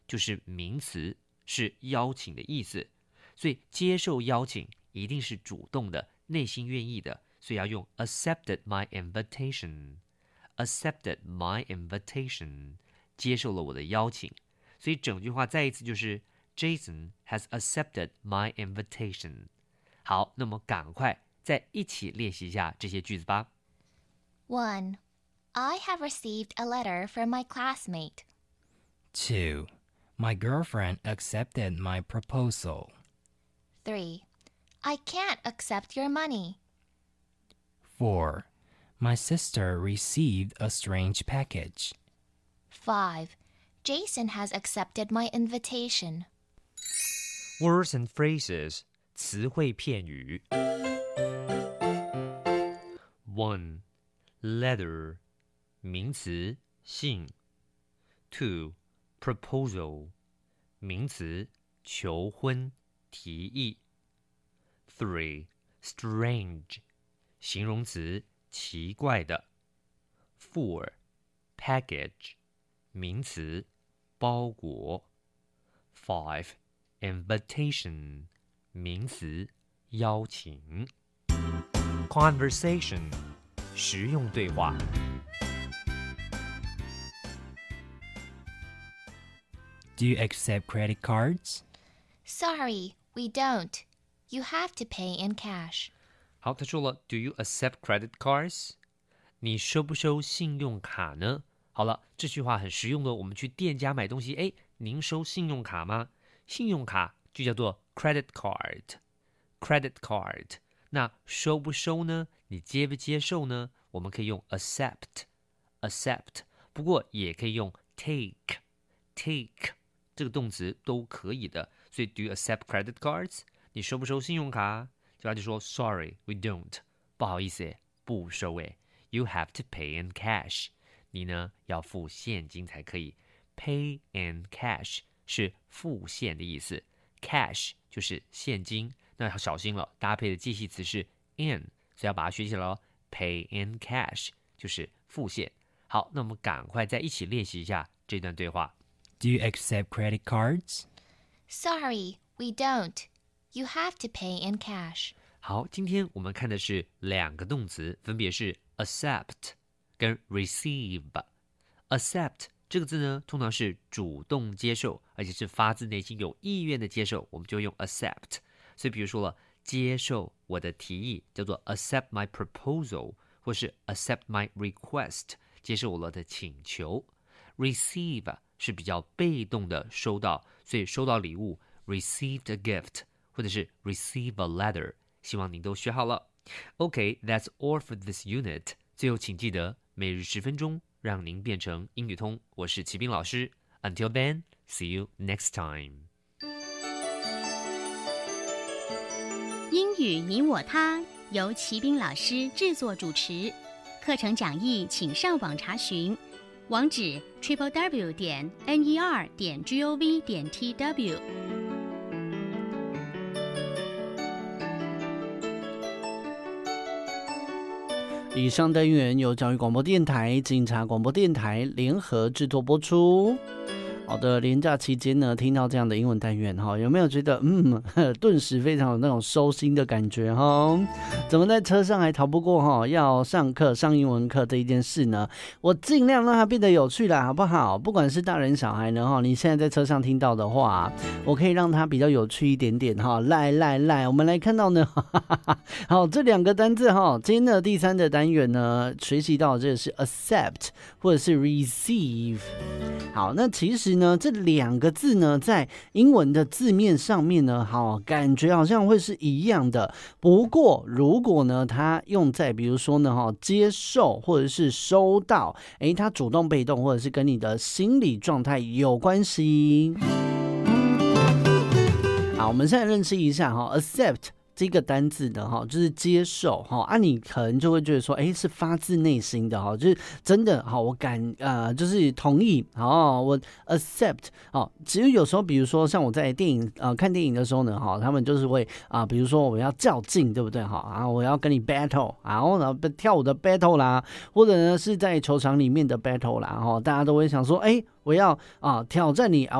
就是名词，是邀请的意思，所以接受邀请一定是主动的，内心愿意的，所以要用 accepted my invitation。accepted my invitation， 接受了我的邀请。所以整句话再一次就是 Jason has accepted my invitation。 好，那么赶快再一起练习一下这些句子吧。 1. I have received a letter from my classmate. 2. My girlfriend accepted my proposal. 3. I can't accept your money. 4. My sister received a strange package. 5. Jason has accepted my invitation. Words and phrases， 词汇片语。 1. Letter， 名词，信。 2. Proposal， 名词，求婚，提议。 3. Strange， 形容词，奇怪的。 4. Package， 名词，包裹。 5. Invitation， 名词，邀请。 Conversation， 实用对话。 Do you accept credit cards? Sorry, we don't. You have to pay in cash. 好，他说了 Do you accept credit cards? 你收不收信用卡呢？好了，这句话很实用的，我们去店家买东西，哎，您收信用卡吗？信用卡就叫做 credit card。credit card， 那收不收呢？你接不接受呢？我们可以用 accept， 不过也可以用 take， 这个动词都可以的。所以 Do you accept credit cards？ 你收不收信用卡？他就说 Sorry, we don't， 不好意思，不收诶。You have to pay in cash， 你呢要付现金才可以。Pay in cash 是付现的意思， cash 就是现金，那要小心了，搭配的介系词是 in， 所以要把它学起来咯。Pay in cash 就是付现。好，那我们赶快再一起练习一下这段对话。 Do you accept credit cards? Sorry, we don't. You have to pay in cash. 好，今天我们看的是两个动词，分别是 accept 跟 receive。accept 这个字呢，通常是主动接受，而且是发自内心有意愿的接受，我们就用 accept。所以比如说了，接受我的提议叫做 accept my proposal， 或是 accept my request， 接受我的请求。receive 是比较被动的收到，所以收到礼物 received a gift， 或者是 receive a letter。希望您都学好了。Okay, that's all for this unit。最后请记得每日10分钟，让您变成英语通。我是齐斌老师。Until then, see you next time。 英语你我他由齐斌老师制作主持，课程讲义请上网查询，网址 www.ner.gov.tw。 以上单元由教育广播电台、警察广播电台联合制作播出。好的，连假期间呢，听到这样的英文单元哈，有没有觉得顿时非常有那种收心的感觉哈？怎么在车上还逃不过哈要上课上英文课这一件事呢？我尽量让它变得有趣啦，好不好？不管是大人小孩呢哈，你现在在车上听到的话，我可以让它比较有趣一点点哈。来，我们来看到呢，好，这两个单字哈，今天的第3的单元呢，学习到的这个是 accept 或者是 receive。好，那其实呢，这两个字呢，在英文的字面上面呢，好，感觉好像会是一样的。不过，如果呢，它用在比如说呢，接受或者是收到，它主动被动或者是跟你的心理状态有关系。好，我们现在认识一下accept。这个单字呢，就是接受你可能就会觉得说，是发自内心的就是真的我就是同意我 accept 其实有时候，比如说像我在电影看电影的时候呢，他们就是会比如说我要较劲，对不对我要跟你 battle， 然后呢跳舞的 battle 啦，或者呢是在球场里面的 battle 啦大家都会想说，我要挑战你